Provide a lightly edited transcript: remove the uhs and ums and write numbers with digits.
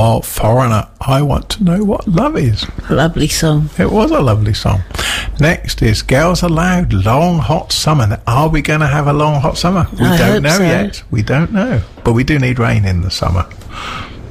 or Foreigner, I Want to Know What Love Is. Lovely song. It was a lovely song. Next is Girls Aloud, Long Hot Summer. Now, are we going to have a long hot summer? We I don't hope know so. yet. We don't know. But we do need rain in the summer.